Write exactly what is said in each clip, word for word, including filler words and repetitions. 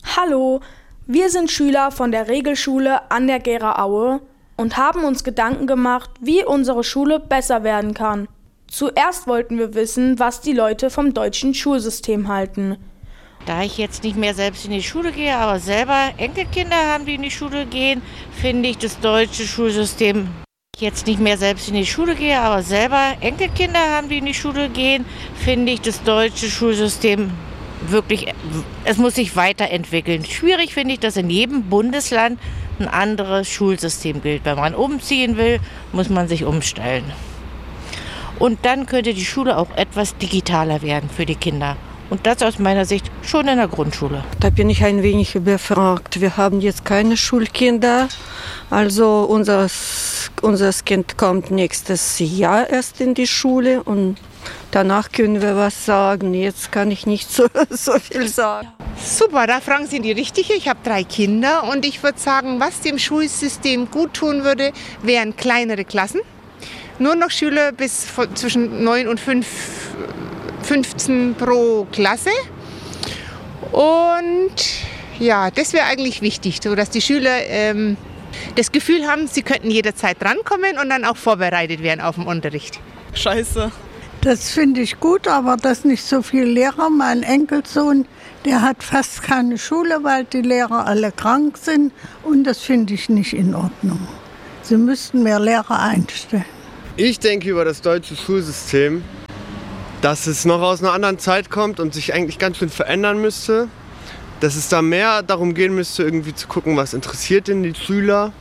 Hallo, wir sind Schüler von der Regelschule an der Gera-Aue und haben uns Gedanken gemacht, wie unsere Schule besser werden kann. Zuerst wollten wir wissen, was die Leute vom deutschen Schulsystem halten. Da ich jetzt nicht mehr selbst in die Schule gehe, aber selber Enkelkinder haben, die in die Schule gehen, finde ich das deutsche Schulsystem jetzt nicht mehr selbst in die Schule gehe, aber selber Enkelkinder haben, die in die Schule gehen, finde ich das deutsche Schulsystem wirklich, es muss sich weiterentwickeln. Schwierig finde ich, dass in jedem Bundesland ein anderes Schulsystem gilt. Wenn man umziehen will, muss man sich umstellen. Und dann könnte die Schule auch etwas digitaler werden für die Kinder. Und das aus meiner Sicht schon in der Grundschule. Da bin ich ein wenig überfragt. Wir haben jetzt keine Schulkinder. Also unser, unser Kind kommt nächstes Jahr erst in die Schule und danach können wir was sagen. Jetzt kann ich nicht so, so viel sagen. Super, da fragen Sie die Richtige. Ich habe drei Kinder und ich würde sagen, was dem Schulsystem gut tun würde, wären kleinere Klassen. Nur noch Schüler bis von zwischen neun und fünfzehn pro Klasse. Und ja, das wäre eigentlich wichtig, so dass die Schüler ähm, das Gefühl haben, sie könnten jederzeit drankommen und dann auch vorbereitet werden auf den Unterricht. Scheiße. Das finde ich gut, aber dass nicht so viele Lehrer. Mein Enkelsohn, der hat fast keine Schule, weil die Lehrer alle krank sind. Und das finde ich nicht in Ordnung. Sie müssten mehr Lehrer einstellen. Ich denke über das deutsche Schulsystem, dass es noch aus einer anderen Zeit kommt und sich eigentlich ganz schön verändern müsste. Dass es da mehr darum gehen müsste, irgendwie zu gucken, was interessiert denn die Schüler.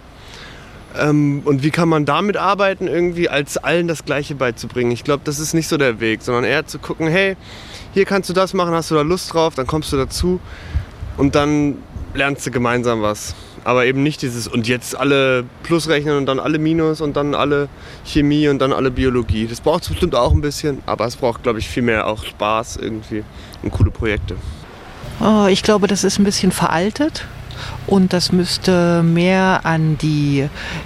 Ähm, und wie kann man damit arbeiten, irgendwie als allen das Gleiche beizubringen. Ich glaube, das ist nicht so der Weg, sondern eher zu gucken, hey, hier kannst du das machen, hast du da Lust drauf, dann kommst du dazu und dann lernst du gemeinsam was. Aber eben nicht dieses und jetzt alle Plus rechnen und dann alle Minus und dann alle Chemie und dann alle Biologie. Das braucht es bestimmt auch ein bisschen, aber es braucht, glaube ich, viel mehr auch Spaß irgendwie und coole Projekte. Oh, ich glaube, das ist ein bisschen veraltet. Und das müsste mehr an die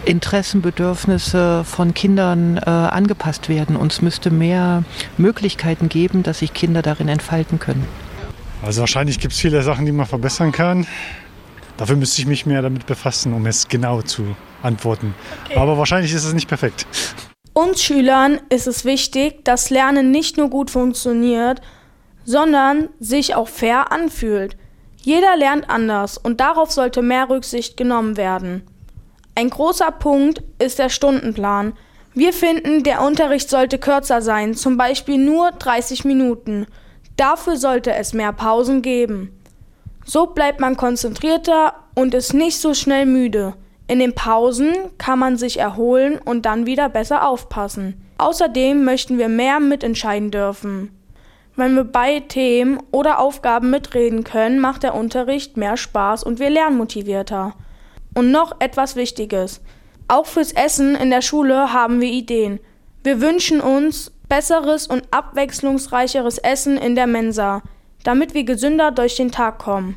Interessenbedürfnisse von Kindern äh, angepasst werden. Und es müsste mehr Möglichkeiten geben, dass sich Kinder darin entfalten können. Also wahrscheinlich gibt es viele Sachen, die man verbessern kann. Dafür müsste ich mich mehr damit befassen, um es genau zu antworten. Okay. Aber wahrscheinlich ist es nicht perfekt. Uns Schülern ist es wichtig, dass Lernen nicht nur gut funktioniert, sondern sich auch fair anfühlt. Jeder lernt anders und darauf sollte mehr Rücksicht genommen werden. Ein großer Punkt ist der Stundenplan. Wir finden, der Unterricht sollte kürzer sein, zum Beispiel nur dreißig Minuten. Dafür sollte es mehr Pausen geben. So bleibt man konzentrierter und ist nicht so schnell müde. In den Pausen kann man sich erholen und dann wieder besser aufpassen. Außerdem möchten wir mehr mitentscheiden dürfen. Wenn wir bei Themen oder Aufgaben mitreden können, macht der Unterricht mehr Spaß und wir lernen motivierter. Und noch etwas Wichtiges. Auch fürs Essen in der Schule haben wir Ideen. Wir wünschen uns besseres und abwechslungsreicheres Essen in der Mensa, damit wir gesünder durch den Tag kommen.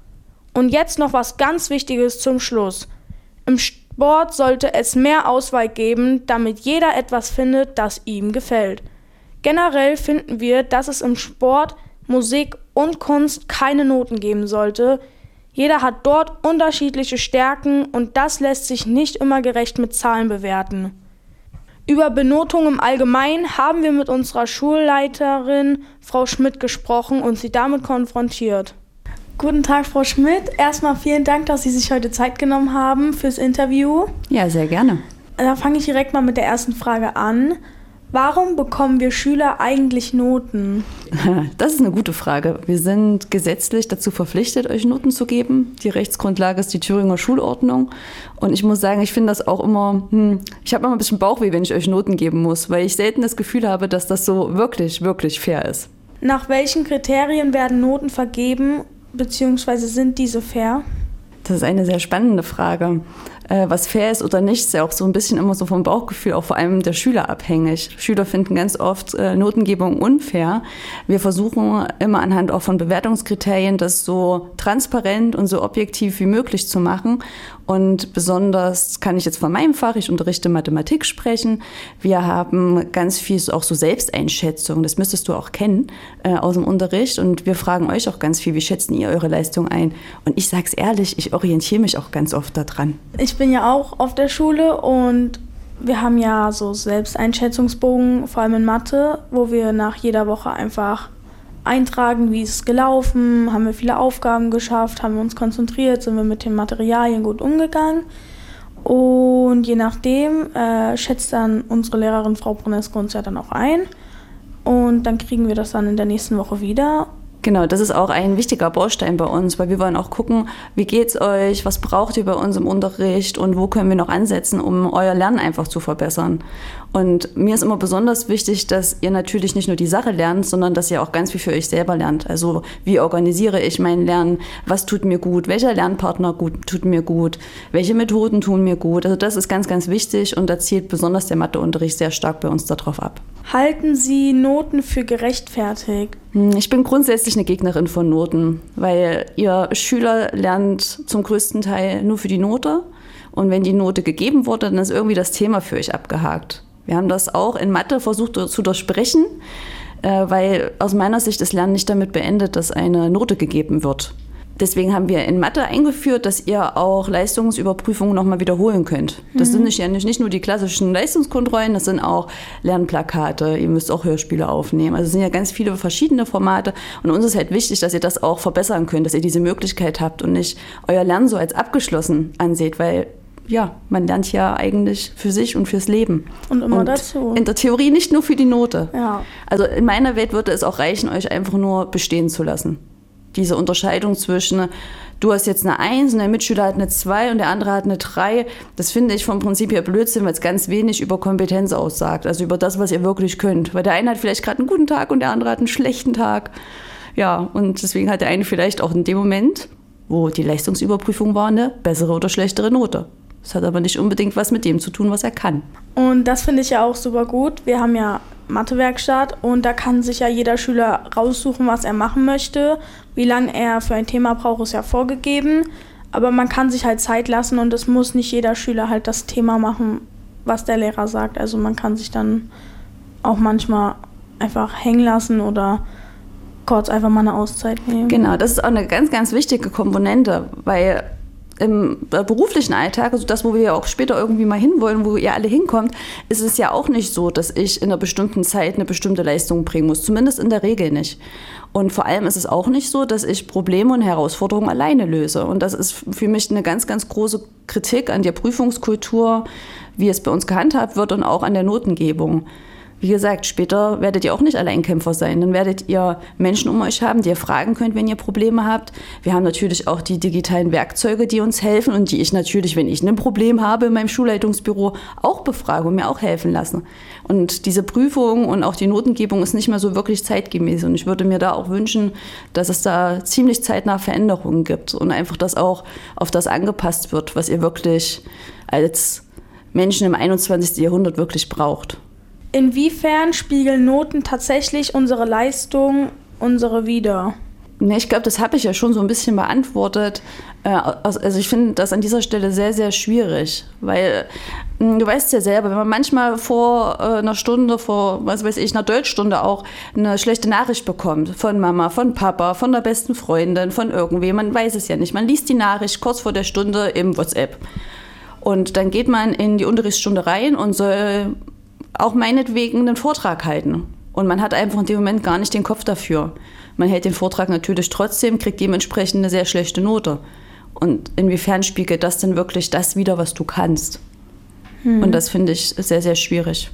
Und jetzt noch was ganz Wichtiges zum Schluss. Im Sport sollte es mehr Auswahl geben, damit jeder etwas findet, das ihm gefällt. Generell finden wir, dass es im Sport, Musik und Kunst keine Noten geben sollte. Jeder hat dort unterschiedliche Stärken und das lässt sich nicht immer gerecht mit Zahlen bewerten. Über Benotung im Allgemeinen haben wir mit unserer Schulleiterin Frau Schmidt gesprochen und sie damit konfrontiert. Guten Tag, Frau Schmidt. Erstmal vielen Dank, dass Sie sich heute Zeit genommen haben fürs Interview. Ja, sehr gerne. Da fange ich direkt mal mit der ersten Frage an. Warum bekommen wir Schüler eigentlich Noten? Das ist eine gute Frage. Wir sind gesetzlich dazu verpflichtet, euch Noten zu geben. Die Rechtsgrundlage ist die Thüringer Schulordnung. Und ich muss sagen, ich finde das auch immer, hm, ich habe immer ein bisschen Bauchweh, wenn ich euch Noten geben muss, weil ich selten das Gefühl habe, dass das so wirklich, wirklich fair ist. Nach welchen Kriterien werden Noten vergeben, beziehungsweise sind diese fair? Das ist eine sehr spannende Frage. Äh, was fair ist oder nicht, ist ja auch so ein bisschen immer so vom Bauchgefühl, auch vor allem der Schüler abhängig. Schüler finden ganz oft äh, Notengebung unfair. Wir versuchen immer anhand auch von Bewertungskriterien, das so transparent und so objektiv wie möglich zu machen. Und besonders kann ich jetzt von meinem Fach, ich unterrichte Mathematik, sprechen. Wir haben ganz viel auch so Selbsteinschätzung, das müsstest du auch kennen äh, aus dem Unterricht. Und wir fragen euch auch ganz viel, wie schätzen ihr eure Leistung ein? Und ich sag's ehrlich, ich orientiere mich auch ganz oft daran. Ich bin ja auch auf der Schule und wir haben ja so Selbsteinschätzungsbogen, vor allem in Mathe, wo wir nach jeder Woche einfach eintragen, wie ist es gelaufen, haben wir viele Aufgaben geschafft, haben wir uns konzentriert, sind wir mit den Materialien gut umgegangen. Und je nachdem äh, schätzt dann unsere Lehrerin Frau Brunesco uns ja dann auch ein. Und dann kriegen wir das dann in der nächsten Woche wieder. Genau, das ist auch ein wichtiger Baustein bei uns, weil wir wollen auch gucken, wie geht's euch, was braucht ihr bei uns im Unterricht und wo können wir noch ansetzen, um euer Lernen einfach zu verbessern. Und mir ist immer besonders wichtig, dass ihr natürlich nicht nur die Sache lernt, sondern dass ihr auch ganz viel für euch selber lernt. Also wie organisiere ich mein Lernen, was tut mir gut, welcher Lernpartner gut, tut mir gut, welche Methoden tun mir gut. Also das ist ganz, ganz wichtig und da zielt besonders der Matheunterricht sehr stark bei uns darauf ab. Halten Sie Noten für gerechtfertigt? Ich bin grundsätzlich eine Gegnerin von Noten, weil ihr Schüler lernt zum größten Teil nur für die Note. Und wenn die Note gegeben wurde, dann ist irgendwie das Thema für euch abgehakt. Wir haben das auch in Mathe versucht zu durchbrechen, weil aus meiner Sicht das Lernen nicht damit beendet, dass eine Note gegeben wird. Deswegen haben wir in Mathe eingeführt, dass ihr auch Leistungsüberprüfungen nochmal wiederholen könnt. Das mhm. sind nicht, ja nicht, nicht nur die klassischen Leistungskontrollen, das sind auch Lernplakate, ihr müsst auch Hörspiele aufnehmen. Also es sind ja ganz viele verschiedene Formate und uns ist halt wichtig, dass ihr das auch verbessern könnt, dass ihr diese Möglichkeit habt und nicht euer Lernen so als abgeschlossen anseht, weil ja, man lernt ja eigentlich für sich und fürs Leben. Und immer und dazu. In der Theorie nicht nur für die Note. Ja. Also in meiner Welt würde es auch reichen, euch einfach nur bestehen zu lassen. Diese Unterscheidung zwischen, du hast jetzt eine Eins und der Mitschüler hat eine Zwei und der andere hat eine Drei, das finde ich vom Prinzip her Blödsinn, weil es ganz wenig über Kompetenz aussagt, also über das, was ihr wirklich könnt. Weil der eine hat vielleicht gerade einen guten Tag und der andere hat einen schlechten Tag. Ja, und deswegen hat der eine vielleicht auch in dem Moment, wo die Leistungsüberprüfung war, eine bessere oder schlechtere Note. Das hat aber nicht unbedingt was mit dem zu tun, was er kann. Und das finde ich ja auch super gut. Wir haben ja Mathewerkstatt und da kann sich ja jeder Schüler raussuchen, was er machen möchte. Wie lange er für ein Thema braucht, ist ja vorgegeben. Aber man kann sich halt Zeit lassen und es muss nicht jeder Schüler halt das Thema machen, was der Lehrer sagt. Also man kann sich dann auch manchmal einfach hängen lassen oder kurz einfach mal eine Auszeit nehmen. Genau, das ist auch eine ganz, ganz wichtige Komponente, weil im beruflichen Alltag, also das, wo wir ja auch später irgendwie mal hinwollen, wo ihr alle hinkommt, ist es ja auch nicht so, dass ich in einer bestimmten Zeit eine bestimmte Leistung bringen muss. Zumindest in der Regel nicht. Und vor allem ist es auch nicht so, dass ich Probleme und Herausforderungen alleine löse. Und das ist für mich eine ganz, ganz große Kritik an der Prüfungskultur, wie es bei uns gehandhabt wird und auch an der Notengebung. Wie gesagt, später werdet ihr auch nicht Alleinkämpfer sein. Dann werdet ihr Menschen um euch haben, die ihr fragen könnt, wenn ihr Probleme habt. Wir haben natürlich auch die digitalen Werkzeuge, die uns helfen und die ich natürlich, wenn ich ein Problem habe in meinem Schulleitungsbüro, auch befrage und mir auch helfen lasse. Und diese Prüfung und auch die Notengebung ist nicht mehr so wirklich zeitgemäß. Und ich würde mir da auch wünschen, dass es da ziemlich zeitnah Veränderungen gibt und einfach, dass auch auf das angepasst wird, was ihr wirklich als Menschen im einundzwanzigsten Jahrhundert wirklich braucht. Inwiefern spiegeln Noten tatsächlich unsere Leistung, unsere wider? Ne, ich glaube, das habe ich ja schon so ein bisschen beantwortet. Also ich finde das an dieser Stelle sehr, sehr schwierig, weil du weißt ja selber, wenn man manchmal vor einer Stunde, vor, was weiß ich, einer Deutschstunde auch eine schlechte Nachricht bekommt von Mama, von Papa, von der besten Freundin, von irgendwem, man weiß es ja nicht. Man liest die Nachricht kurz vor der Stunde im WhatsApp. Und dann geht man in die Unterrichtsstunde rein und soll auch meinetwegen einen Vortrag halten. Und man hat einfach in dem Moment gar nicht den Kopf dafür. Man hält den Vortrag natürlich trotzdem, kriegt dementsprechend eine sehr schlechte Note. Und inwiefern spiegelt das denn wirklich das wider, was du kannst? Hm. Und das finde ich sehr, sehr schwierig.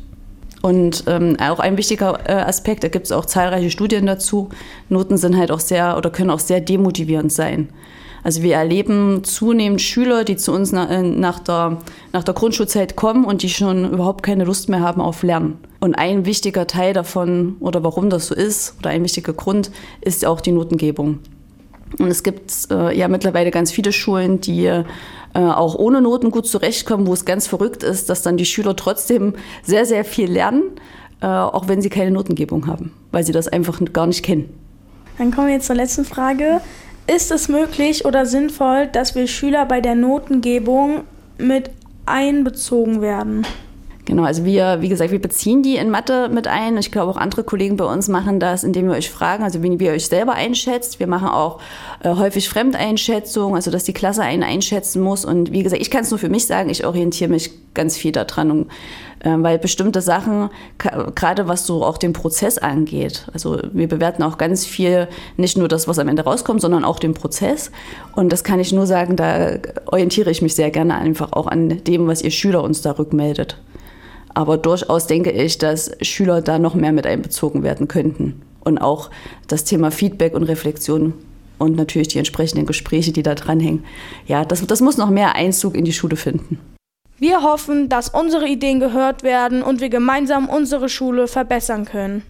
Und ähm, auch ein wichtiger äh, Aspekt, da gibt es auch zahlreiche Studien dazu, Noten sind halt auch sehr oder können auch sehr demotivierend sein. Also wir erleben zunehmend Schüler, die zu uns nach, nach, der, nach der Grundschulzeit kommen und die schon überhaupt keine Lust mehr haben auf Lernen. Und ein wichtiger Teil davon, oder warum das so ist, oder ein wichtiger Grund, ist auch die Notengebung. Und es gibt äh, ja mittlerweile ganz viele Schulen, die äh, auch ohne Noten gut zurechtkommen, wo es ganz verrückt ist, dass dann die Schüler trotzdem sehr, sehr viel lernen, äh, auch wenn sie keine Notengebung haben, weil sie das einfach gar nicht kennen. Dann kommen wir jetzt zur letzten Frage. Ist es möglich oder sinnvoll, dass wir Schüler bei der Notengebung mit einbezogen werden? Genau, also wir, wie gesagt, wir beziehen die in Mathe mit ein. Ich glaube, auch andere Kollegen bei uns machen das, indem wir euch fragen, also wie ihr euch selber einschätzt. Wir machen auch äh, häufig Fremdeinschätzungen, also dass die Klasse einen einschätzen muss. Und wie gesagt, ich kann es nur für mich sagen, ich orientiere mich ganz viel daran, um, äh, weil bestimmte Sachen, gerade was so auch den Prozess angeht, also wir bewerten auch ganz viel, nicht nur das, was am Ende rauskommt, sondern auch den Prozess. Und das kann ich nur sagen, da orientiere ich mich sehr gerne einfach auch an dem, was ihr Schüler uns da rückmeldet. Aber durchaus denke ich, dass Schüler da noch mehr mit einbezogen werden könnten. Und auch das Thema Feedback und Reflexion und natürlich die entsprechenden Gespräche, die da dranhängen. Ja, das, das muss noch mehr Einzug in die Schule finden. Wir hoffen, dass unsere Ideen gehört werden und wir gemeinsam unsere Schule verbessern können.